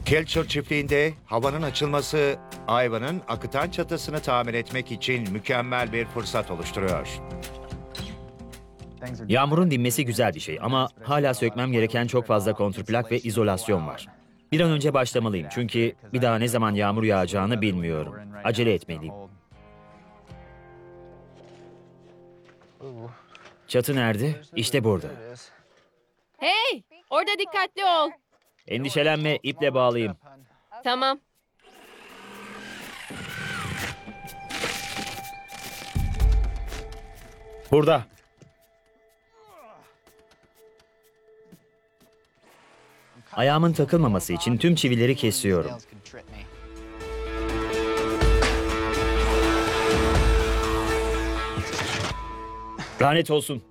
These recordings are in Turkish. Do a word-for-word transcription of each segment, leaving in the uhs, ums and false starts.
Kelcher çiftliğinde havanın açılması, Ivan'ın akıtan çatısını tamir etmek için mükemmel bir fırsat oluşturuyor. Yağmurun dinmesi güzel bir şey ama hala sökmem gereken çok fazla kontrplak ve izolasyon var. Bir an önce başlamalıyım çünkü bir daha ne zaman yağmur yağacağını bilmiyorum. Acele etmeliyim. Çatı nerede? İşte burada. Hey! Orada dikkatli ol. Endişelenme, iple bağlayayım. Tamam. Burada. Ayağımın takılmaması için tüm çivileri kesiyorum. Lanet olsun.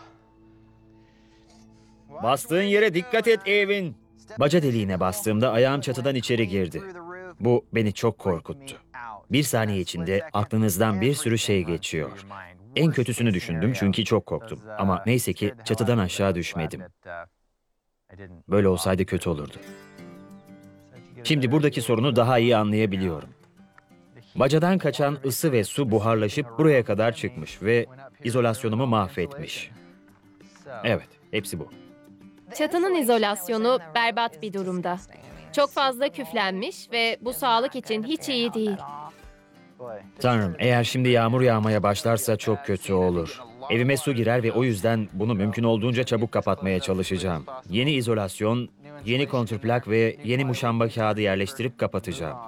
Bastığın yere dikkat et Evin. Baca deliğine bastığımda ayağım çatıdan içeri girdi. Bu beni çok korkuttu. Bir saniye içinde aklınızdan bir sürü şey geçiyor. En kötüsünü düşündüm çünkü çok korktum. Ama neyse ki çatıdan aşağı düşmedim. Böyle olsaydı kötü olurdu. Şimdi buradaki sorunu daha iyi anlayabiliyorum. Bacadan kaçan ısı ve su buharlaşıp buraya kadar çıkmış ve izolasyonumu mahvetmiş. Evet, hepsi bu. Çatının izolasyonu berbat bir durumda. Çok fazla küflenmiş ve bu sağlık için hiç iyi değil. Tanrım, eğer şimdi yağmur yağmaya başlarsa çok kötü olur. Evime su girer ve o yüzden bunu mümkün olduğunca çabuk kapatmaya çalışacağım. Yeni izolasyon, yeni kontrplak ve yeni muşamba kağıdı yerleştirip kapatacağım.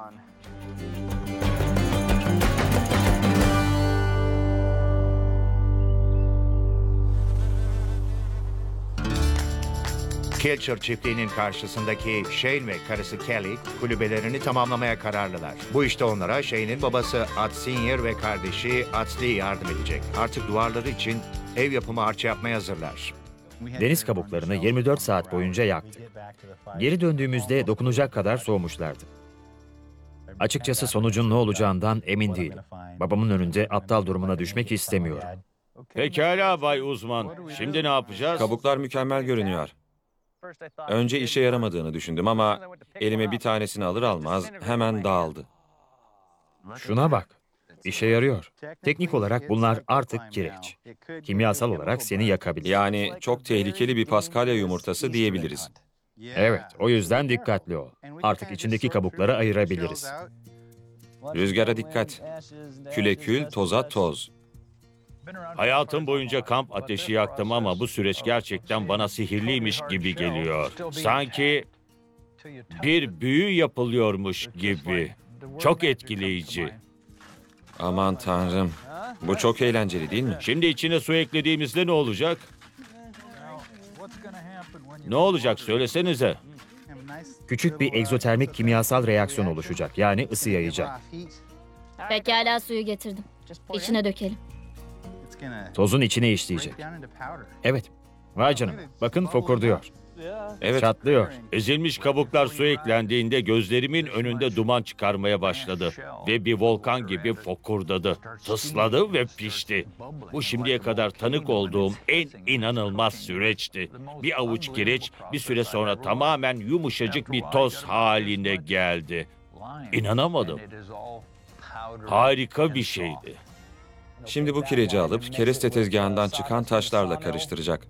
Kelcher çiftliğinin karşısındaki Shane ve karısı Kelly kulübelerini tamamlamaya kararlılar. Bu işte onlara Shane'in babası Ad Senior ve kardeşi Ad Lee yardım edecek. Artık duvarları için ev yapımı harç yapmaya hazırlar. Deniz kabuklarını yirmi dört saat boyunca yaktık. Geri döndüğümüzde dokunacak kadar soğumuşlardı. Açıkçası sonucun ne olacağından emin değilim. Babamın önünde aptal durumuna düşmek istemiyorum. Pekala Bay Uzman. Şimdi ne yapacağız? Kabuklar mükemmel görünüyor. Önce işe yaramadığını düşündüm ama elime bir tanesini alır almaz hemen dağıldı. Şuna bak. İşe yarıyor. Teknik olarak bunlar artık kireç. Kimyasal olarak seni yakabilir. Yani çok tehlikeli bir paskalya yumurtası diyebiliriz. Evet, o yüzden dikkatli ol. Artık içindeki kabukları ayırabiliriz. Rüzgara dikkat. Küle kül, toza toz. Hayatım boyunca kamp ateşi yaktım ama bu süreç gerçekten bana sihirliymiş gibi geliyor. Sanki bir büyü yapılıyormuş gibi. Çok etkileyici. Aman tanrım. Bu çok eğlenceli değil mi? Şimdi içine su eklediğimizde ne olacak? Ne olacak söylesenize. Küçük bir egzotermik kimyasal reaksiyon oluşacak. Yani ısı yayacak. Pekala suyu getirdim. İçine dökelim. Tozun içine işleyecek. Evet. Vay canına. Bakın fokurduyor. Evet. Çatlıyor. Ezilmiş kabuklar su eklendiğinde gözlerimin önünde duman çıkarmaya başladı. Ve bir volkan gibi fokurdadı, tısladı ve pişti. Bu şimdiye kadar tanık olduğum en inanılmaz süreçti. Bir avuç kireç bir süre sonra tamamen yumuşacık bir toz haline geldi. İnanamadım. Harika bir şeydi. Şimdi bu kireci alıp kereste tezgahından çıkan taşlarla karıştıracak.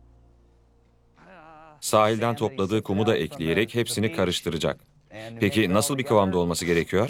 Sahilden topladığı kumu da ekleyerek hepsini karıştıracak. Peki nasıl bir kıvamda olması gerekiyor?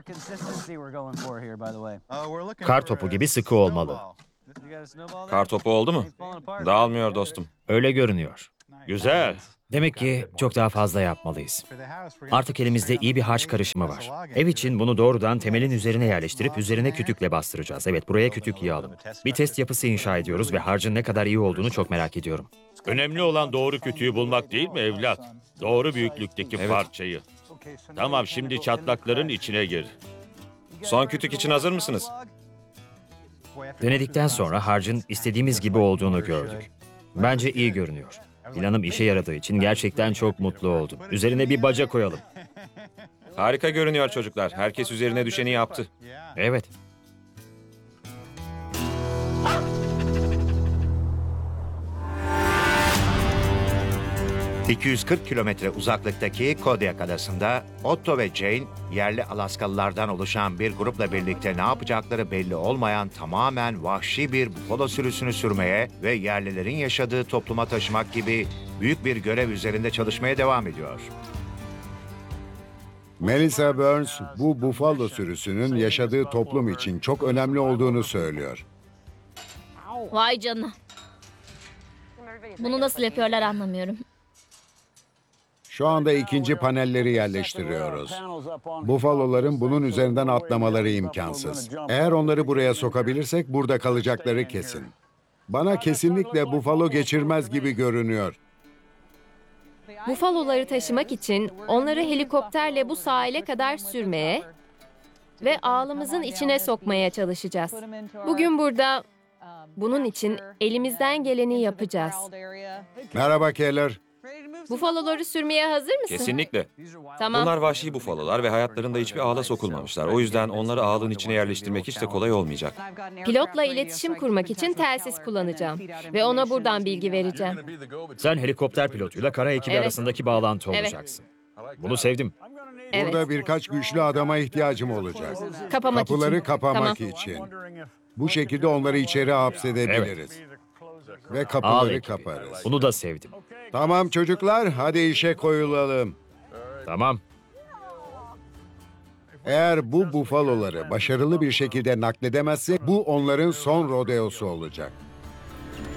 Kar topu gibi sıkı olmalı. Kar topu oldu mu? Dağılmıyor dostum. Öyle görünüyor. Güzel. Demek ki çok daha fazla yapmalıyız. Artık elimizde iyi bir harç karışımı var. Ev için bunu doğrudan temelin üzerine yerleştirip üzerine kütükle bastıracağız. Evet, buraya kütük yığalım. Bir test yapısı inşa ediyoruz ve harcın ne kadar iyi olduğunu çok merak ediyorum. Önemli olan doğru kütüğü bulmak değil mi evlat? Doğru büyüklükteki Evet. parçayı. Tamam, şimdi çatlakların içine gir. Son kütük için hazır mısınız? Denedikten sonra harcın istediğimiz gibi olduğunu gördük. Bence iyi görünüyor. Planım işe yaradığı için gerçekten çok mutlu oldum. Üzerine bir baca koyalım. Harika görünüyor çocuklar. Herkes üzerine düşeni yaptı. Evet. iki yüz kırk kilometre uzaklıktaki Kodiak Adası'nda Otto ve Jane, yerli Alaskalılardan oluşan bir grupla birlikte ne yapacakları belli olmayan tamamen vahşi bir bufalo sürüsünü sürmeye ve yerlilerin yaşadığı topluma taşımak gibi büyük bir görev üzerinde çalışmaya devam ediyor. Melissa Burns, bu bufalo sürüsünün yaşadığı toplum için çok önemli olduğunu söylüyor. Vay canına. Bunu nasıl yapıyorlar anlamıyorum. Şu anda ikinci panelleri yerleştiriyoruz. Bufaloların bunun üzerinden atlamaları imkansız. Eğer onları buraya sokabilirsek burada kalacakları kesin. Bana kesinlikle bufalo geçirmez gibi görünüyor. Bufaloları taşımak için onları helikopterle bu sahile kadar sürmeye ve ağımızın içine sokmaya çalışacağız. Bugün burada bunun için elimizden geleni yapacağız. Merhaba Keller. Bufaloları sürmeye hazır mısın? Kesinlikle. Tamam. Bunlar vahşi bufalolar ve hayatlarında hiçbir ağla sokulmamışlar. O yüzden onları ağlın içine yerleştirmek hiç de kolay olmayacak. Pilotla iletişim kurmak için telsiz kullanacağım ve ona buradan bilgi vereceğim. Sen helikopter pilotuyla kara ekibi Evet. arasındaki bağlantı Evet. olacaksın. Bunu sevdim. Evet. Burada birkaç güçlü adama ihtiyacım olacak. Kapamak Kapıları için. kapamak Tamam. için. Bu şekilde onları içeri hapsedebiliriz. Ve Ağ kapıları ekibi. kaparız. Bunu da sevdim. Tamam çocuklar, hadi işe koyulalım. Tamam. Eğer bu bufaloları başarılı bir şekilde nakledemezsek bu onların son rodeosu olacak.